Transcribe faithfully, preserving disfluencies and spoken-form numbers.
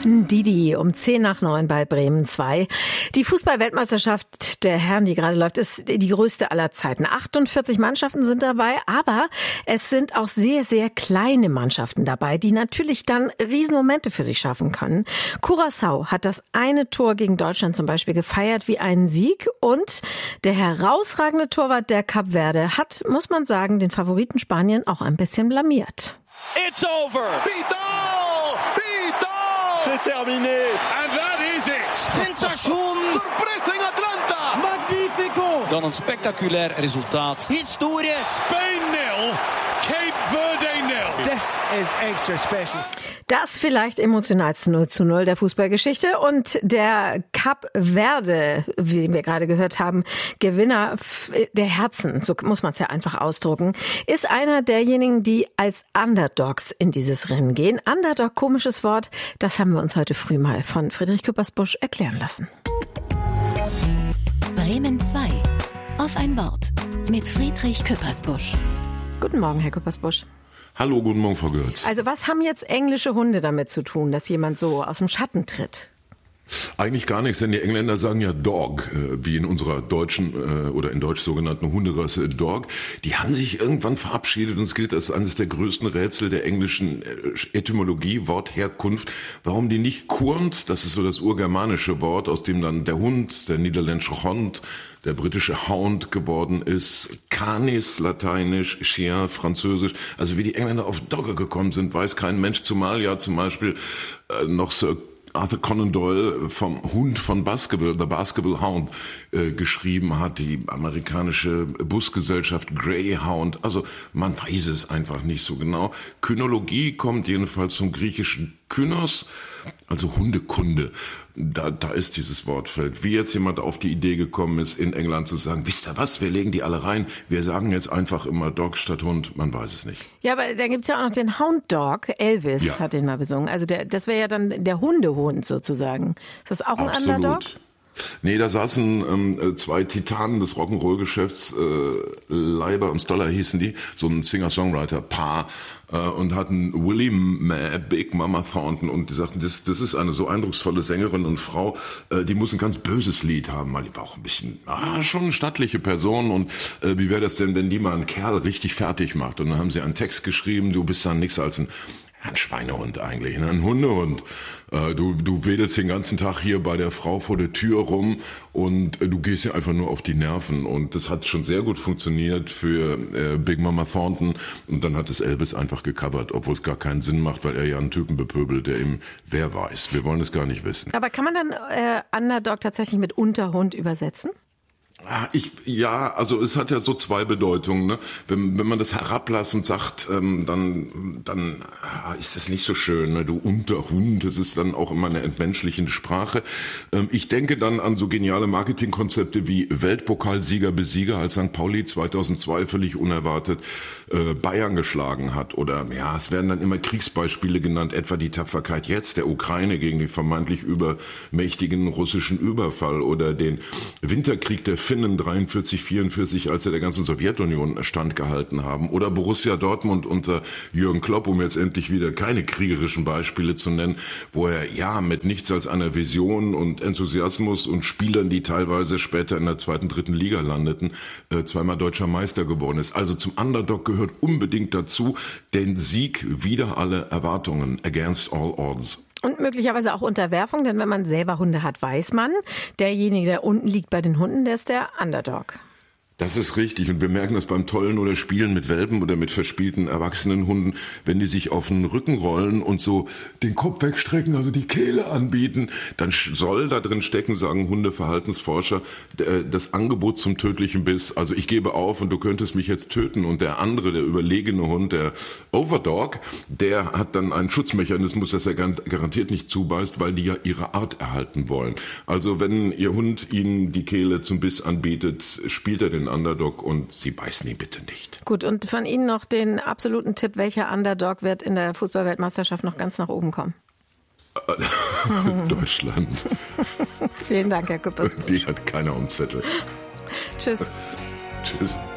Didi um zehn nach neun bei Bremen zwei. Die Fußball-Weltmeisterschaft der Herren, die gerade läuft, ist die größte aller Zeiten. achtundvierzig Mannschaften sind dabei, aber es sind auch sehr, sehr kleine Mannschaften dabei, die natürlich dann Riesenmomente für sich schaffen können. Curaçao hat das eine Tor gegen Deutschland zum Beispiel gefeiert wie einen Sieg und der herausragende Torwart der Kap Verde hat, muss man sagen, den Favoriten Spanien auch ein bisschen blamiert. It's over! Vidal! Vidal! C'est terminé! And that is it! Sensation! Surprise in Atlanta! Magnifico! Dan een spectaculair resultaat. Historie! Spain nil, Cape Verde nil. This is extra special. Das vielleicht emotionalste null zu null der Fußballgeschichte und der Kap Verde, wie wir gerade gehört haben, Gewinner der Herzen, so muss man es ja einfach ausdrucken, ist einer derjenigen, die als Underdogs in dieses Rennen gehen. Underdog, komisches Wort, das haben wir uns heute früh mal von Friedrich Küppersbusch erklären lassen. Bremen zwei. Auf ein Wort mit Friedrich Küppersbusch. Guten Morgen, Herr Küppersbusch. Hallo, guten Morgen, Frau Görz. Also was haben jetzt englische Hunde damit zu tun, dass jemand so aus dem Schatten tritt? Eigentlich gar nichts, denn die Engländer sagen ja Dog, äh, wie in unserer deutschen äh, oder in Deutsch sogenannten Hunderasse Dog. Die haben sich irgendwann verabschiedet und es gilt als eines der größten Rätsel der englischen äh, Etymologie, Wortherkunft, warum die nicht Kurnt, das ist so das urgermanische Wort, aus dem dann der Hund, der niederländische Hond, der britische Hound geworden ist, Canis, lateinisch, Chien, französisch. Also wie die Engländer auf Dogge gekommen sind, weiß kein Mensch, zumal ja zum Beispiel äh, noch Sir Arthur Conan Doyle vom Hund von Baskerville, The Baskerville Hound, äh, geschrieben hat, die amerikanische Busgesellschaft Greyhound. Also man weiß es einfach nicht so genau. Kynologie kommt jedenfalls zum griechischen Kynos, also Hundekunde. Da, da ist dieses Wortfeld. Wie jetzt jemand auf die Idee gekommen ist, in England zu sagen, wisst ihr was, wir legen die alle rein, wir sagen jetzt einfach immer Dog statt Hund, man weiß es nicht. Ja, aber dann gibt's ja auch noch den Hound Dog, Elvis ja. hat den mal besungen. Also der, das wäre ja dann der Hundehund sozusagen. Ist das auch ein Absolut. Underdog? Nee, da saßen ähm, zwei Titanen des Rock'n'Roll-Geschäfts, äh, Leiber und Stoller hießen die, so ein Singer-Songwriter-Paar, äh, und hatten Willie Ma, Big Mama Thornton, und die sagten, das, das ist eine so eindrucksvolle Sängerin und Frau, äh, die muss ein ganz böses Lied haben, weil die war auch ein bisschen, ah, schon eine stattliche Person, und äh, wie wäre das denn, wenn die mal einen Kerl richtig fertig macht? Und dann haben sie einen Text geschrieben, du bist dann nichts als ein Ein Schweinehund eigentlich, ne? Ein Hundehund. Äh, du, du wedelst den ganzen Tag hier bei der Frau vor der Tür rum und äh, du gehst ja einfach nur auf die Nerven. Und das hat schon sehr gut funktioniert für äh, Big Mama Thornton. Und dann hat es Elvis einfach gecovert, obwohl es gar keinen Sinn macht, weil er ja einen Typen bepöbelt, der ihm, wer weiß, wir wollen es gar nicht wissen. Aber kann man dann äh, Underdog tatsächlich mit Unterhund übersetzen? Ich, ja, also es hat ja so zwei Bedeutungen. Ne? Wenn, wenn man das herablassend sagt, ähm, dann, dann ah, ist das nicht so schön. Ne? Du Unterhund, das ist dann auch immer eine entmenschlichende Sprache. Ähm, ich denke dann an so geniale Marketingkonzepte wie Weltpokalsieger, Besieger, als Sankt Pauli zweitausendzwei völlig unerwartet äh, Bayern geschlagen hat. Oder ja, es werden dann immer Kriegsbeispiele genannt, etwa die Tapferkeit jetzt der Ukraine gegen den vermeintlich übermächtigen russischen Überfall oder den Winterkrieg der Finnen dreiundvierzig, vierundvierzig, als sie der ganzen Sowjetunion standgehalten haben. Oder Borussia Dortmund unter Jürgen Klopp, um jetzt endlich wieder keine kriegerischen Beispiele zu nennen, wo er ja mit nichts als einer Vision und Enthusiasmus und Spielern, die teilweise später in der zweiten, dritten Liga landeten, äh, zweimal deutscher Meister geworden ist. Also zum Underdog gehört unbedingt dazu, den Sieg wider alle Erwartungen, against all odds. Und möglicherweise auch Unterwerfung, denn wenn man selber Hunde hat, weiß man, derjenige, der unten liegt bei den Hunden, der ist der Underdog. Das ist richtig, und wir merken das beim Tollen oder Spielen mit Welpen oder mit verspielten erwachsenen Hunden, wenn die sich auf den Rücken rollen und so den Kopf wegstrecken, also die Kehle anbieten, dann soll da drin stecken, sagen Hundeverhaltensforscher, das Angebot zum tödlichen Biss. Also ich gebe auf und du könntest mich jetzt töten, und der andere, der überlegene Hund, der Overdog, der hat dann einen Schutzmechanismus, dass er garantiert nicht zubeißt, weil die ja ihre Art erhalten wollen. Also wenn Ihr Hund Ihnen die Kehle zum Biss anbietet, spielt er den Underdog und Sie beißen ihn bitte nicht. Gut, und von Ihnen noch den absoluten Tipp, welcher Underdog wird in der Fußball-Weltmeisterschaft noch ganz nach oben kommen? Deutschland. Vielen Dank, Herr Küppers. Die hat keiner am Zettel. Tschüss. Tschüss.